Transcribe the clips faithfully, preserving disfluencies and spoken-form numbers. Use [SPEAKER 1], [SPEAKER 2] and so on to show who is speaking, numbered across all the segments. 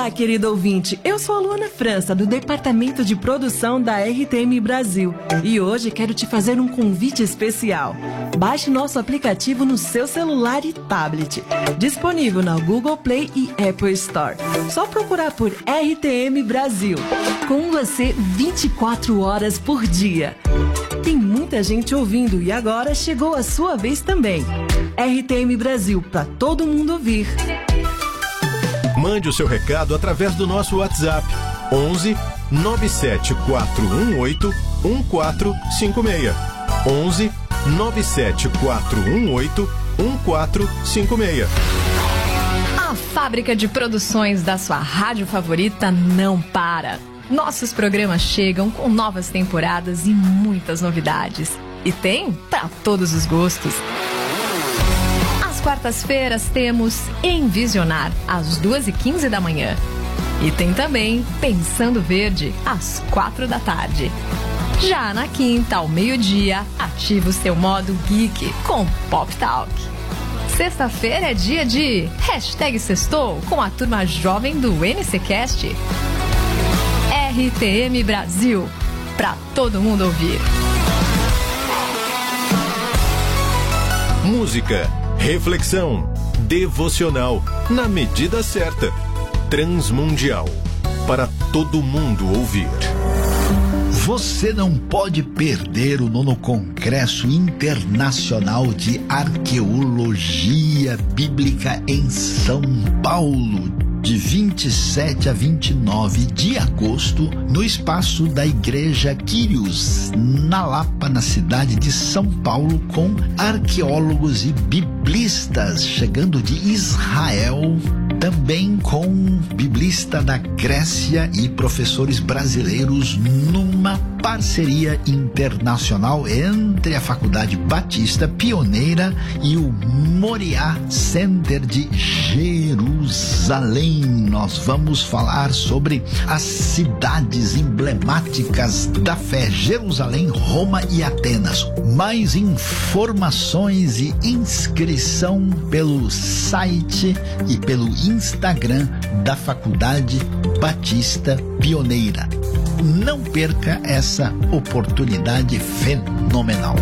[SPEAKER 1] Olá, querido ouvinte. Eu sou a Luana França, do Departamento de Produção da R T M Brasil. E hoje quero te fazer um convite especial. Baixe nosso aplicativo no seu celular e tablet. Disponível na Google Play e Apple Store. Só procurar por R T M Brasil. Com você vinte e quatro horas por dia. Tem muita gente ouvindo e agora chegou a sua vez também. R T M Brasil, para todo mundo ouvir.
[SPEAKER 2] Mande o seu recado através do nosso WhatsApp onze nove sete quatro um oito um quatro cinco seis. onze nove sete quatro um oito um quatro cinco seis.
[SPEAKER 3] A fábrica de produções da sua rádio favorita não para. Nossos programas chegam com novas temporadas e muitas novidades. E tem para todos os gostos. Quartas-feiras temos Envisionar, às duas e quinze da manhã. E tem também Pensando Verde, às quatro da tarde. Já na quinta, ao meio-dia, ativa o seu modo geek com Pop Talk. Sexta-feira é dia de Hashtag Sextou com a turma jovem do N C Cast. R T M Brasil, pra todo mundo ouvir.
[SPEAKER 2] Música, reflexão, devocional, na medida certa. Transmundial, para todo mundo ouvir.
[SPEAKER 4] Você não pode perder o nono Congresso Internacional de Arqueologia Bíblica em São Paulo, de vinte e sete a vinte e nove de agosto, no espaço da Igreja Quírios, na Lapa, na cidade de São Paulo, com arqueólogos e biblistas chegando de Israel, também com biblista da Grécia e professores brasileiros, numa parceria internacional entre a Faculdade Batista Pioneira e o Moriá Center de Jerusalém. Nós vamos falar sobre as cidades emblemáticas da fé: Jerusalém, Roma e Atenas. Mais informações e inscrição pelo site e pelo Instagram da Faculdade Batista Pioneira. Não perca essa oportunidade fenomenal.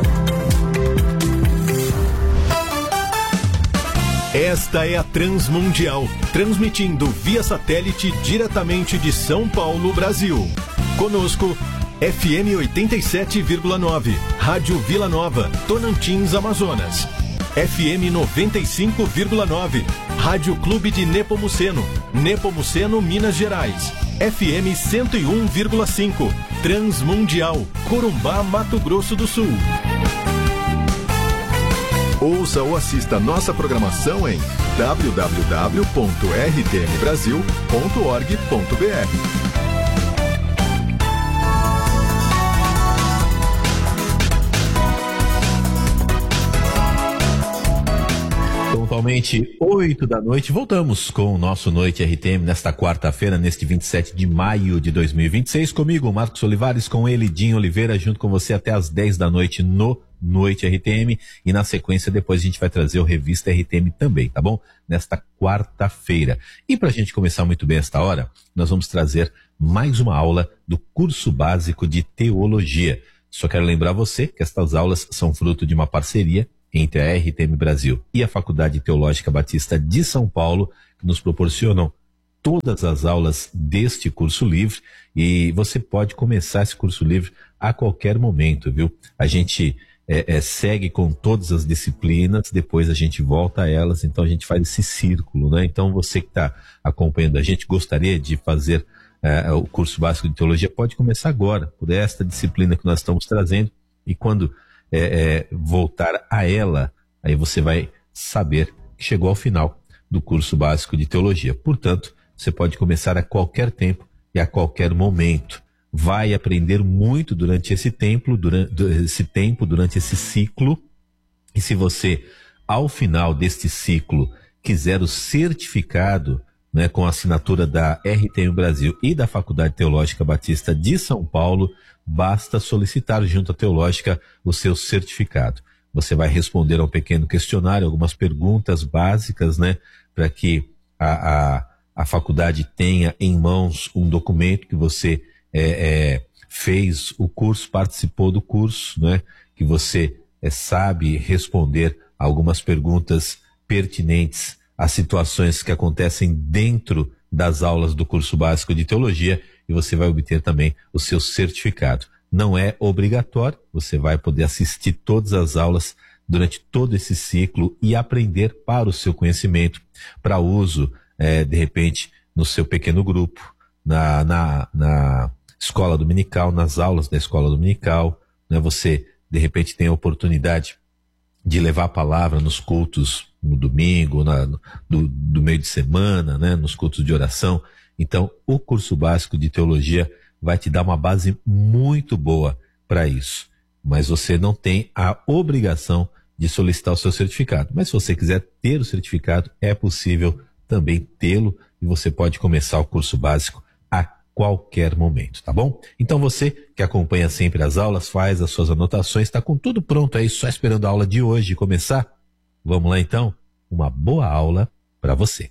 [SPEAKER 2] Esta é a Transmundial, transmitindo via satélite diretamente de São Paulo, Brasil. Conosco, F M oitenta e sete vírgula nove, Rádio Vila Nova, Tonantins, Amazonas. F M noventa e cinco vírgula nove, Rádio Clube de Nepomuceno, Nepomuceno, Minas Gerais. F M cento e um vírgula cinco, Transmundial, Corumbá, Mato Grosso do Sul. Ouça ou assista nossa programação em w w w ponto r t m brasil ponto org ponto b r.
[SPEAKER 5] Pontualmente oito da noite, voltamos com o nosso Noite R T M nesta quarta-feira, neste vinte e sete de maio de dois mil e vinte e seis, comigo, Marcos Olivares, com ele, Dinho Oliveira, junto com você até às dez da noite no Noite R T M, e na sequência depois a gente vai trazer o Revista R T M também, tá bom? Nesta quarta-feira. E pra gente começar muito bem esta hora, nós vamos trazer mais uma aula do curso básico de teologia. Só quero lembrar você que estas aulas são fruto de uma parceria entre a R T M Brasil e a Faculdade Teológica Batista de São Paulo, que nos proporcionam todas as aulas deste curso livre, e você pode começar esse curso livre a qualquer momento, viu? A gente é, é, segue com todas as disciplinas, depois a gente volta a elas, então a gente faz esse círculo, né? Então você que está acompanhando a gente, gostaria de fazer é, o curso básico de teologia, pode começar agora, por esta disciplina que nós estamos trazendo, e quando É, é, voltar a ela, aí você vai saber que chegou ao final do curso básico de teologia. Portanto, você pode começar a qualquer tempo e a qualquer momento. Vai aprender muito durante esse tempo, durante esse tempo, durante esse ciclo. E se você, ao final deste ciclo, quiser o certificado, né, com a assinatura da R T M Brasil e da Faculdade Teológica Batista de São Paulo, basta solicitar junto à Teológica o seu certificado. Você vai responder a um pequeno questionário, algumas perguntas básicas, né, para que a, a, a faculdade tenha em mãos um documento que você é, é, fez o curso, participou do curso, né? Que você é, sabe responder algumas perguntas pertinentes às situações que acontecem dentro das aulas do curso básico de teologia, e você vai obter também o seu certificado. Não é obrigatório, você vai poder assistir todas as aulas durante todo esse ciclo e aprender para o seu conhecimento, para uso, é, de repente, no seu pequeno grupo, na, na, na escola dominical, nas aulas da escola dominical, né? Você, de repente, tem a oportunidade de levar a palavra nos cultos no domingo, na, no, do, do meio de semana, né? Nos cultos de oração. Então, o curso básico de teologia vai te dar uma base muito boa para isso. Mas você não tem a obrigação de solicitar o seu certificado. Mas se você quiser ter o certificado, é possível também tê-lo, e você pode começar o curso básico a qualquer momento, tá bom? Então você que acompanha sempre as aulas, faz as suas anotações, está com tudo pronto aí, só esperando a aula de hoje começar? Vamos lá então? Uma boa aula para você.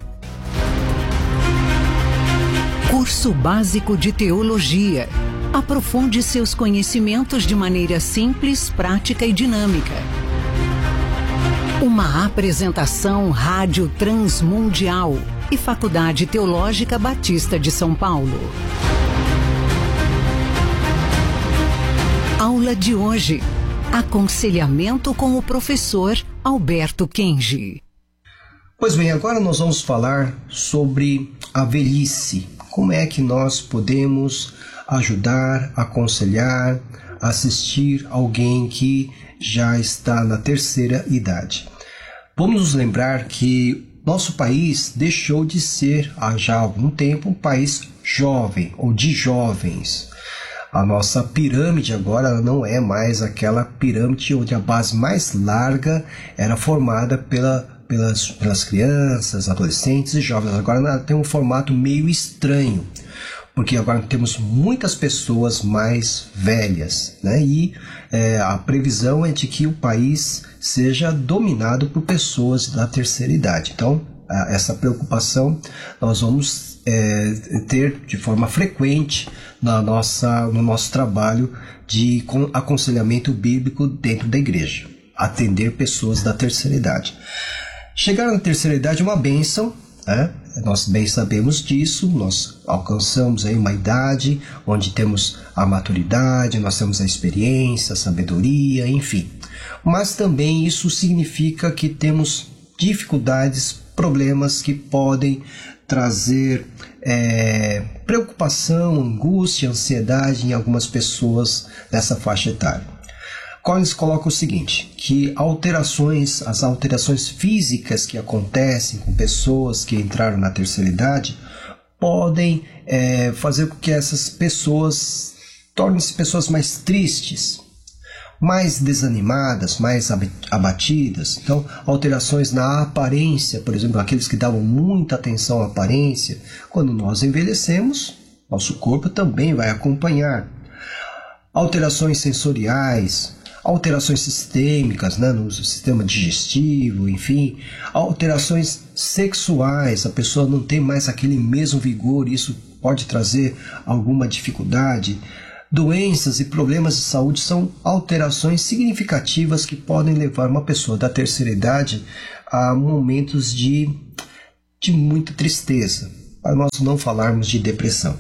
[SPEAKER 6] Curso Básico de Teologia. Aprofunde seus conhecimentos de maneira simples, prática e dinâmica. Uma apresentação Rádio Transmundial e Faculdade Teológica Batista de São Paulo. Aula de hoje. Aconselhamento com o professor Alberto Kenji.
[SPEAKER 7] Pois bem, agora nós vamos falar sobre a velhice. Como é que nós podemos ajudar, aconselhar, assistir alguém que já está na terceira idade? Vamos nos lembrar que nosso país deixou de ser, há já algum tempo, um país jovem ou de jovens. A nossa pirâmide agora não é mais aquela pirâmide onde a base mais larga era formada pela Pelas, pelas crianças, adolescentes e jovens. Agora tem um formato meio estranho, porque agora temos muitas pessoas mais velhas, né? E é, a previsão é de que o país seja dominado por pessoas da terceira idade. Então, a, essa preocupação nós vamos é, ter de forma frequente na nossa, no nosso trabalho de aconselhamento bíblico dentro da igreja, atender pessoas da terceira idade. Chegar na terceira idade é uma bênção, né? Nós bem sabemos disso, nós alcançamos aí uma idade onde temos a maturidade, nós temos a experiência, a sabedoria, enfim. Mas também isso significa que temos dificuldades, problemas que podem trazer é, preocupação, angústia, ansiedade em algumas pessoas dessa faixa etária. Collins coloca o seguinte, que alterações, as alterações físicas que acontecem com pessoas que entraram na terceira idade podem é, fazer com que essas pessoas tornem-se pessoas mais tristes, mais desanimadas, mais abatidas. Então, alterações na aparência, por exemplo, aqueles que davam muita atenção à aparência, quando nós envelhecemos, nosso corpo também vai acompanhar. Alterações sensoriais, alterações sistêmicas, né, no sistema digestivo, enfim, alterações sexuais, a pessoa não tem mais aquele mesmo vigor, isso pode trazer alguma dificuldade. Doenças e problemas de saúde são alterações significativas que podem levar uma pessoa da terceira idade a momentos de, de muita tristeza, para nós não falarmos de depressão,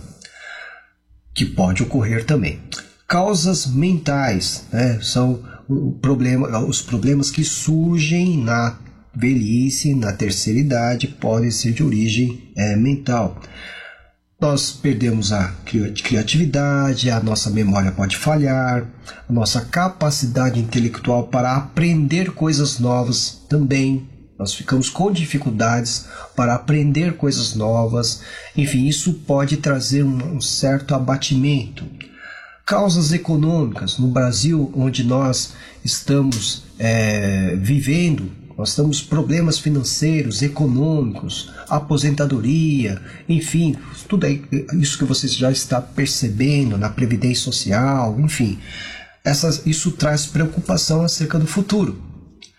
[SPEAKER 7] que pode ocorrer também. Causas mentais, né, são o problema, os problemas que surgem na velhice, na terceira idade, podem ser de origem é, mental. Nós perdemos a criatividade, a nossa memória pode falhar, a nossa capacidade intelectual para aprender coisas novas também. Nós ficamos com dificuldades para aprender coisas novas. Enfim, isso pode trazer um certo abatimento. Causas econômicas. No Brasil, onde nós estamos é, vivendo, nós temos problemas financeiros, econômicos, aposentadoria, enfim, tudo isso que você já está percebendo na Previdência Social, enfim, essas, isso traz preocupação acerca do futuro.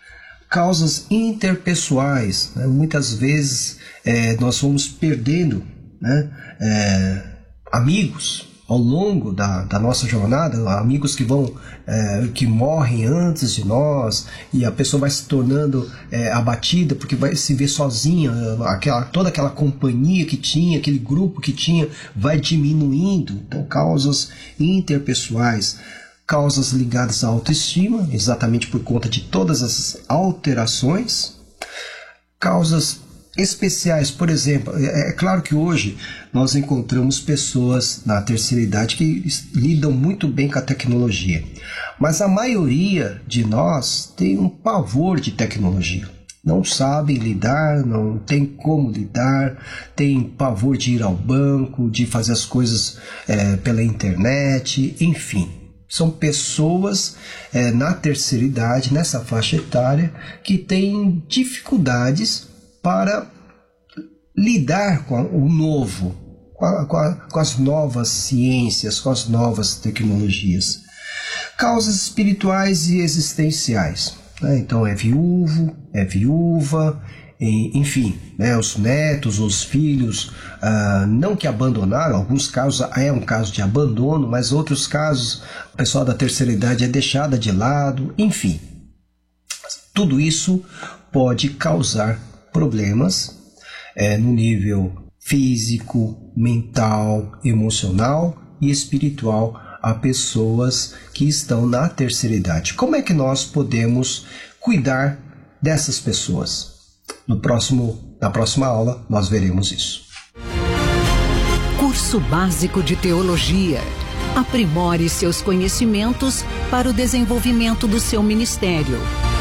[SPEAKER 7] causas interpessoais, né? Muitas vezes é, nós vamos perdendo, né, é, amigos ao longo da, da nossa jornada, amigos que vão é, que morrem antes de nós, e a pessoa vai se tornando é, abatida porque vai se ver sozinha, aquela, toda aquela companhia que tinha, aquele grupo que tinha vai diminuindo. Então, causas interpessoais, causas ligadas à autoestima, exatamente por conta de todas essas alterações, causas especiais, por exemplo, é, é claro que hoje nós encontramos pessoas na terceira idade que lidam muito bem com a tecnologia, mas a maioria de nós tem um pavor de tecnologia, não sabem lidar, não tem como lidar, tem pavor de ir ao banco, de fazer as coisas é, pela internet, enfim. São pessoas é, na terceira idade, nessa faixa etária, que têm dificuldades para lidar com o novo, com, a, com, a, com as novas ciências, com as novas tecnologias. Causas espirituais e existenciais, né? Então é viúvo, é viúva, enfim, né? Os netos, os filhos, ah, não que abandonaram, alguns casos é um caso de abandono, mas outros casos o pessoal da terceira idade é deixada de lado, enfim. Tudo isso pode causar problemas é, no nível físico, mental, emocional e espiritual a pessoas que estão na terceira idade. Como é que nós podemos cuidar dessas pessoas? No próximo, na próxima aula nós veremos isso.
[SPEAKER 6] Curso Básico de Teologia. Aprimore seus conhecimentos para o desenvolvimento do seu ministério.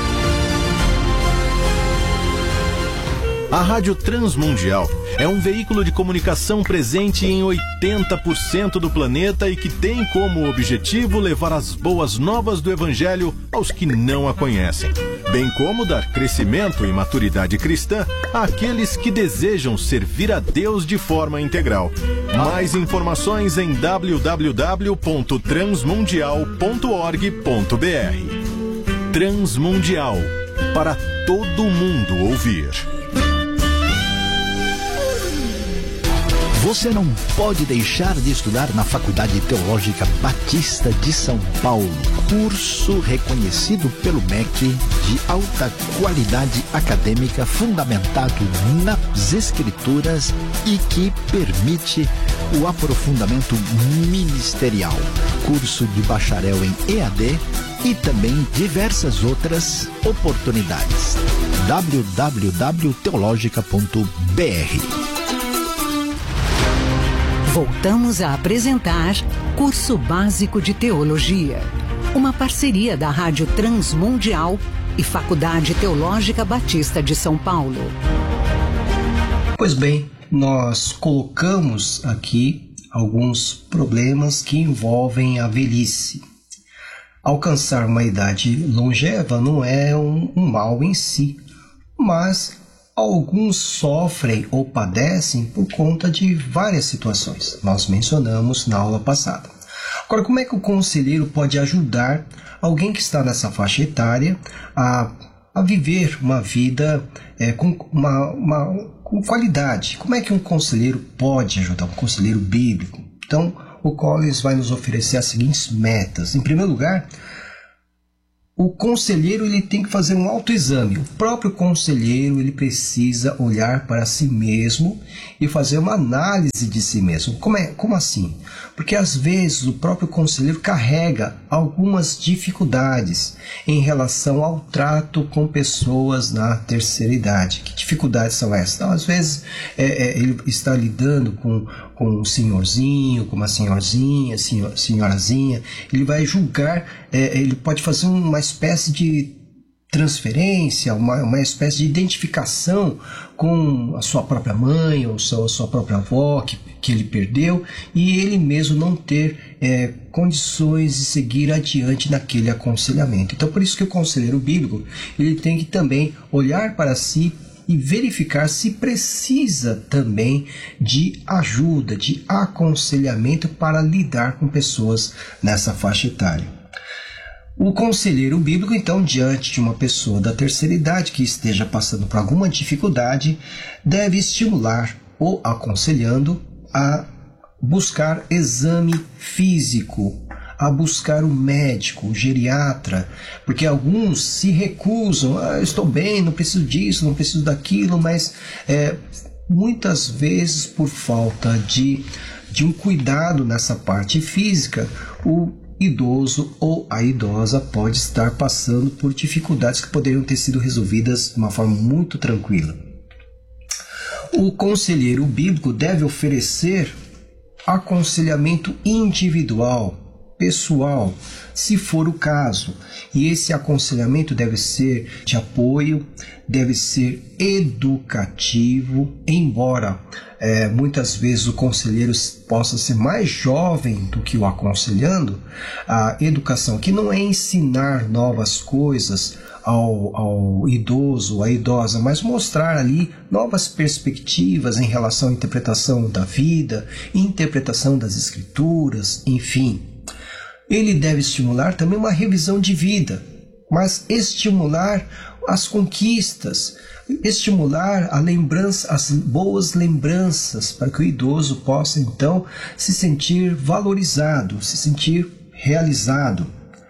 [SPEAKER 2] A Rádio Transmundial é um veículo de comunicação presente em oitenta por cento do planeta e que tem como objetivo levar as boas novas do Evangelho aos que não a conhecem, bem como dar crescimento e maturidade cristã àqueles que desejam servir a Deus de forma integral. Mais informações em w w w ponto transmundial ponto org ponto b r. Transmundial, para todo mundo ouvir.
[SPEAKER 4] Você não pode deixar de estudar na Faculdade Teológica Batista de São Paulo. Curso reconhecido pelo M E C de alta qualidade acadêmica, fundamentado nas Escrituras e que permite o aprofundamento ministerial. Curso de bacharel em E A D e também diversas outras oportunidades. w w w ponto teologica ponto b r.
[SPEAKER 6] Voltamos a apresentar Curso Básico de Teologia, uma parceria da Rádio Transmundial e Faculdade Teológica Batista de São Paulo.
[SPEAKER 7] Pois bem, nós colocamos aqui alguns problemas que envolvem a velhice. Alcançar uma idade longeva não é um, um mal em si, mas alguns sofrem ou padecem por conta de várias situações. Nós mencionamos na aula passada. Agora, como é que o conselheiro pode ajudar alguém que está nessa faixa etária a, a viver uma vida é, com, uma, uma, com qualidade? Como é que um conselheiro pode ajudar, um conselheiro bíblico? Então, o Collins vai nos oferecer as seguintes metas. Em primeiro lugar, o conselheiro ele tem que fazer um autoexame. O próprio conselheiro ele precisa olhar para si mesmo e fazer uma análise de si mesmo. Como é? Como assim? Porque às vezes o próprio conselheiro carrega algumas dificuldades em relação ao trato com pessoas na terceira idade. Que dificuldades são essas? Então, às vezes é, é, ele está lidando com, com um senhorzinho, com uma senhorzinha, senhor, senhorazinha. Ele vai julgar, é, ele pode fazer uma espécie de transferência, uma, uma espécie de identificação com a sua própria mãe ou sua, a sua própria avó que, que ele perdeu, e ele mesmo não ter é, condições de seguir adiante naquele aconselhamento. Então, por isso que o conselheiro bíblico ele tem que também olhar para si e verificar se precisa também de ajuda, de aconselhamento para lidar com pessoas nessa faixa etária. O conselheiro bíblico, então, diante de uma pessoa da terceira idade que esteja passando por alguma dificuldade, deve estimular ou aconselhando a buscar exame físico, a buscar o médico, o geriatra, porque alguns se recusam, ah, eu estou bem, não preciso disso, não preciso daquilo, mas é, muitas vezes por falta de, de um cuidado nessa parte física, o idoso ou a idosa pode estar passando por dificuldades que poderiam ter sido resolvidas de uma forma muito tranquila. O conselheiro bíblico deve oferecer aconselhamento individual, pessoal, se for o caso. E esse aconselhamento deve ser de apoio, deve ser educativo, embora é, muitas vezes o conselheiro possa ser mais jovem do que o aconselhando. A educação, que não é ensinar novas coisas ao, ao idoso, à idosa, mas mostrar ali novas perspectivas em relação à interpretação da vida, interpretação das escrituras, enfim. Ele deve estimular também uma revisão de vida, mas estimular as conquistas, estimular a lembrança, as boas lembranças, para que o idoso possa então se sentir valorizado, se sentir realizado.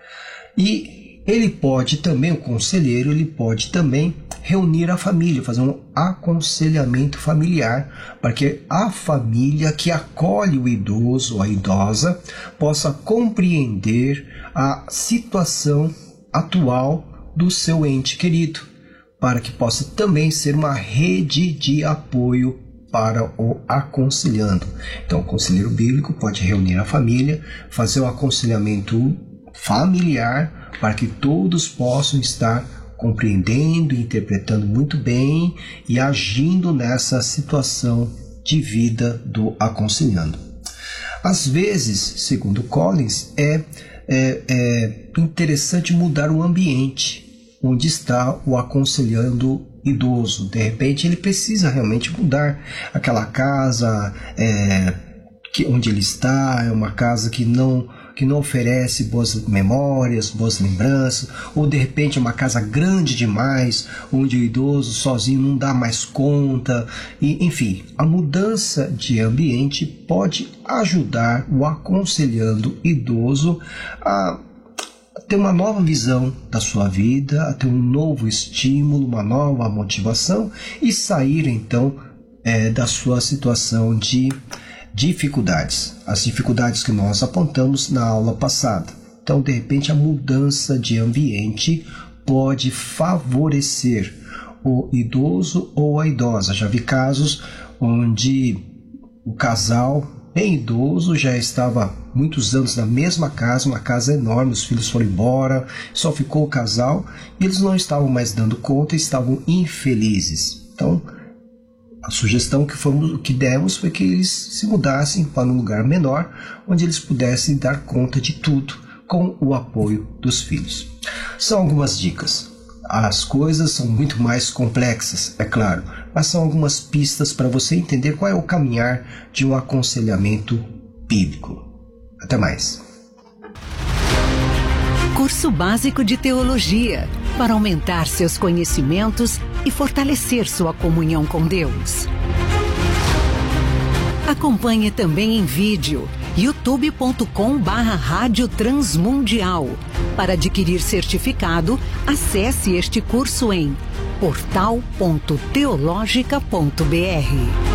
[SPEAKER 7] E ele pode também, o conselheiro, ele pode também reunir a família, fazer um aconselhamento familiar, para que a família que acolhe o idoso ou a idosa possa compreender a situação atual do seu ente querido, para que possa também ser uma rede de apoio para o aconselhando. Então, o conselheiro bíblico pode reunir a família, fazer um aconselhamento familiar, para que todos possam estar compreendendo e interpretando muito bem e agindo nessa situação de vida do aconselhando. Às vezes, segundo Collins, é, é, é interessante mudar o ambiente onde está o aconselhando idoso. De repente, ele precisa realmente mudar aquela casa é, que, onde ele está, é uma casa que não... que não oferece boas memórias, boas lembranças, ou de repente é uma casa grande demais, onde o idoso sozinho não dá mais conta, e, enfim, a mudança de ambiente pode ajudar o aconselhando idoso a ter uma nova visão da sua vida, a ter um novo estímulo, uma nova motivação e sair então é, da sua situação de dificuldades, as dificuldades que nós apontamos na aula passada. Então, de repente, a mudança de ambiente pode favorecer o idoso ou a idosa. Já vi casos onde o casal bem idoso já estava muitos anos na mesma casa, uma casa enorme, os filhos foram embora, só ficou o casal e eles não estavam mais dando conta e estavam infelizes. Então, a sugestão que, fomos, que demos foi que eles se mudassem para um lugar menor, onde eles pudessem dar conta de tudo, com o apoio dos filhos. São algumas dicas. As coisas são muito mais complexas, é claro, mas são algumas pistas para você entender qual é o caminhar de um aconselhamento bíblico. Até mais.
[SPEAKER 6] Curso Básico de Teologia, para aumentar seus conhecimentos e fortalecer sua comunhão com Deus. Acompanhe também em vídeo, youtube ponto com barra Rádio Transmundial. Para adquirir certificado, acesse este curso em portal ponto teologica ponto br.